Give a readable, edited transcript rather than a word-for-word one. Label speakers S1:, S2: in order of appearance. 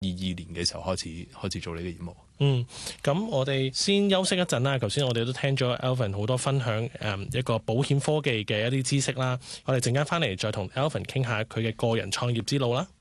S1: 年嘅時候開始做呢啲業務。
S2: 咁我哋先休息一陣啦。頭先我哋都聽咗 Alvin 好多分享一個保險科技嘅一啲知識啦。我哋陣間翻嚟再同 Alvin 傾下佢嘅個人創業之路啦。